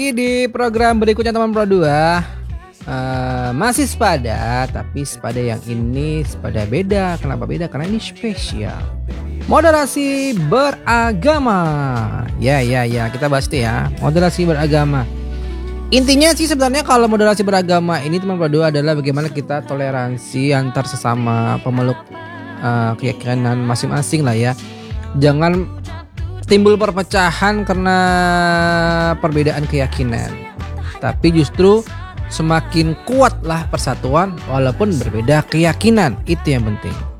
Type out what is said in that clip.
Di program berikutnya teman Pro 2 masih sepada, tapi sepada yang ini sepada beda. Kenapa beda? Karena ini spesial. Moderasi beragama. Ya, kita bahas itu ya. Moderasi beragama. Intinya sih sebenarnya kalau moderasi beragama ini teman Pro 2 adalah bagaimana kita toleransi antar sesama pemeluk keyakinan masing-masing lah ya. Jangan timbul perpecahan karena perbedaan keyakinan, tapi justru semakin kuatlah persatuan walaupun berbeda keyakinan. Itu yang penting.